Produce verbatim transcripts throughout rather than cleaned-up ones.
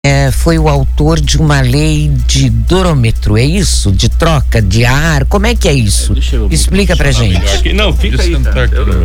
É, foi o autor de uma lei de dorômetro, é isso? De troca de ar? Como é que é isso? É, eu Explica pra gente. Aqui. Não, fica aí. Tá?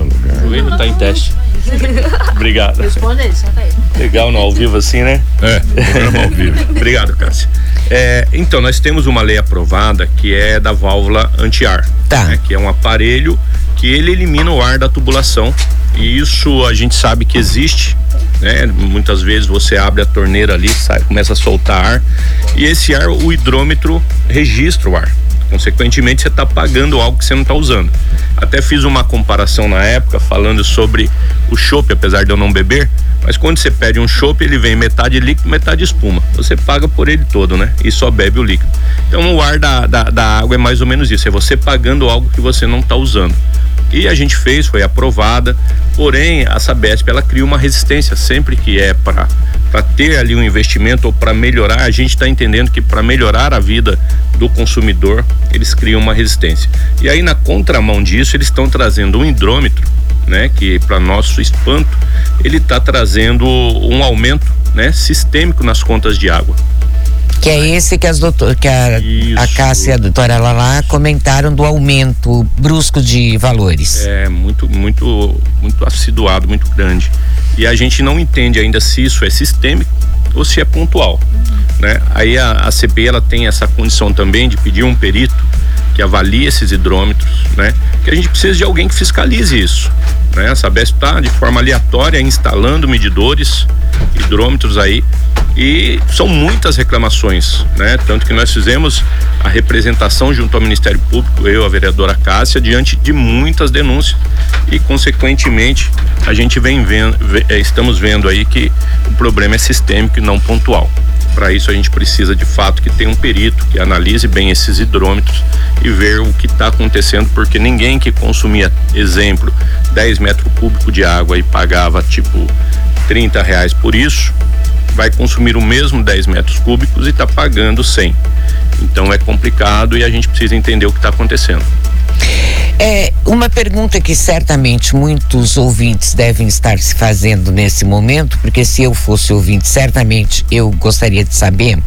O Will tá em teste. Obrigado. Responde aí, senta aí. Legal, no ao vivo assim, né? É, programa ao vivo. Obrigado, Cássio. É, então, nós temos uma lei aprovada que é da válvula anti-ar. Tá. Né, que é um aparelho que ele elimina o ar da tubulação. E isso a gente sabe que existe, né? Muitas vezes você abre a torneira ali, sai, começa a soltar ar, e esse ar, o hidrômetro registra o ar. Consequentemente, você está pagando algo que você não está usando. Até fiz uma comparação na época falando sobre o chopp, apesar de eu não beber, mas quando você pede um chopp, ele vem metade líquido, metade espuma. Você paga por ele todo, né? E só bebe o líquido. Então o ar da, da, da água é mais ou menos isso, é você pagando algo que você não está usando. E a gente fez, foi aprovada, porém a Sabesp ela cria uma resistência sempre que é para para ter ali um investimento ou para melhorar. A gente está entendendo que para melhorar a vida do consumidor eles criam uma resistência. E aí na contramão disso eles estão trazendo um hidrômetro, né? Que para nosso espanto ele está trazendo um aumento, né? Sistêmico nas contas de água. Que é esse que as doutor, que a, a Cássia e a doutora Lala comentaram do aumento brusco de valores. É muito, muito, muito acentuado, muito grande. E a gente não entende ainda se isso é sistêmico ou se é pontual, né? Aí a, a C P I ela tem essa condição também de pedir um perito que avalie esses hidrômetros, né? Que a gente precisa de alguém que fiscalize isso, né? A Sabesp está de forma aleatória instalando medidores, hidrômetros aí, e são muitas reclamações, né? Tanto que nós fizemos a representação junto ao Ministério Público, eu, a vereadora Cássia, diante de muitas denúncias e consequentemente a gente vem vendo, estamos vendo aí que o problema é sistêmico e não pontual. Para isso a gente precisa de fato que tenha um perito que analise bem esses hidrômetros e ver o que está acontecendo, porque ninguém que consumia, exemplo, dez metros cúbicos de água e pagava tipo trinta reais por isso, vai consumir o mesmo dez metros cúbicos e está pagando cem. Então é complicado e a gente precisa entender o que está acontecendo. É uma pergunta que certamente muitos ouvintes devem estar se fazendo nesse momento, porque se eu fosse ouvinte, certamente eu gostaria de saber.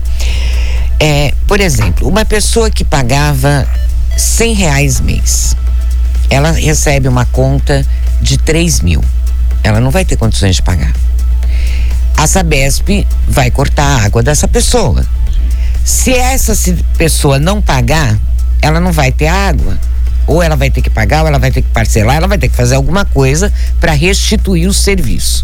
É, por exemplo, uma pessoa que pagava cem reais mês, ela recebe uma conta de três mil. Ela não vai ter condições de pagar. A Sabesp vai cortar a água dessa pessoa. Se essa pessoa não pagar, ela não vai ter água. Ou ela vai ter que pagar, ou ela vai ter que parcelar, ela vai ter que fazer alguma coisa para restituir o serviço.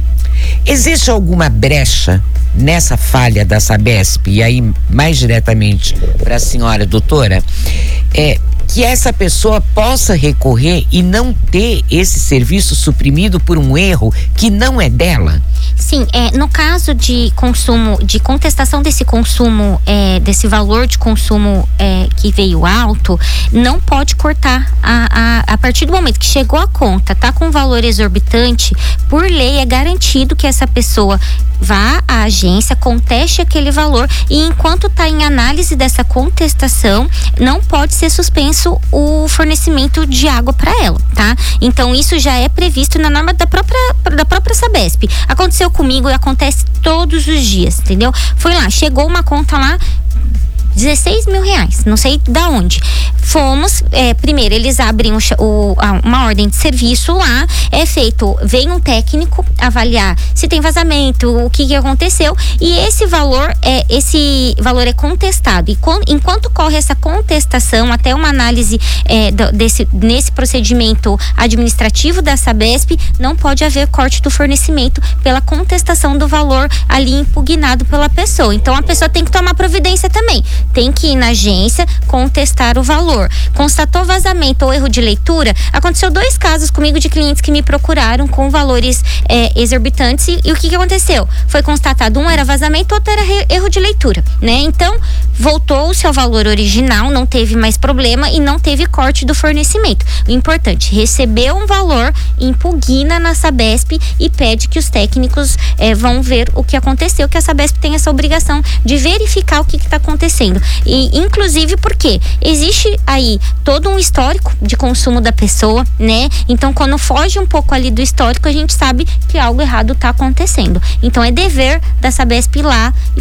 Existe alguma brecha nessa falha da Sabesp, e aí mais diretamente para a senhora doutora, é, que essa pessoa possa recorrer e não ter esse serviço suprimido por um erro que não é dela? Sim, é, no caso de consumo, de contestação desse consumo, é, desse valor de consumo é, que veio alto, não pode cortar a, a, a partir do momento que chegou a conta, tá com um valor exorbitante, por lei é garantido que essa pessoa vá à agência, conteste aquele valor e enquanto está em análise dessa contestação, não pode ser suspenso o fornecimento de água para ela, tá? Então isso já é previsto na norma da própria, da própria Sabesp. Aconteceu comigo e acontece todos os dias, entendeu? Foi lá, chegou uma conta lá, dezesseis mil reais, não sei da onde. Fomos, é, primeiro eles abrem o, o, a, uma ordem de serviço lá, é feito, vem um técnico avaliar se tem vazamento, o que, que aconteceu, e esse valor é, esse valor é contestado, e com, enquanto corre essa contestação, até uma análise é, do, desse, nesse procedimento administrativo da Sabesp, não pode haver corte do fornecimento pela contestação do valor ali impugnado pela pessoa. Então a pessoa tem que tomar providência também, tem que ir na agência, contestar o valor. Constatou vazamento ou erro de leitura, aconteceu dois casos comigo de clientes que me procuraram com valores é, exorbitantes e, e o que que aconteceu? Foi constatado, um era vazamento, outro era re, erro de leitura, né? Então, voltou o seu valor original, não teve mais problema e não teve corte do fornecimento. O importante, recebeu um valor, impugna na Sabesp e pede que os técnicos eh, vão ver o que aconteceu, que a Sabesp tem essa obrigação de verificar o que está acontecendo. E inclusive porque existe aí todo um histórico de consumo da pessoa, né? Então, quando foge um pouco ali do histórico, a gente sabe que algo errado está acontecendo. Então, é dever da Sabesp ir lá